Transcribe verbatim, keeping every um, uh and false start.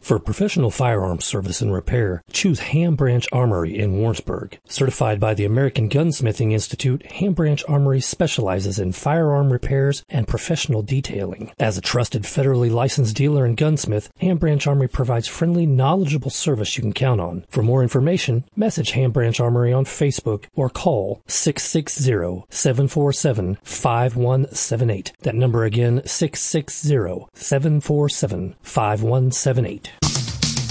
For professional firearms service and repair, choose Ham Branch Armory in Warrensburg. Certified by the American Gunsmithing Institute, Ham Branch Armory specializes in firearm repairs and professional detailing. As a trusted federally licensed dealer and gunsmith, Ham Branch Armory provides friendly, knowledgeable service you can count on. For more information, message Ham Branch Armory on Facebook or call six six zero, seven four seven, five one seven eight. That number again, six six zero, seven four seven, five one seven eight.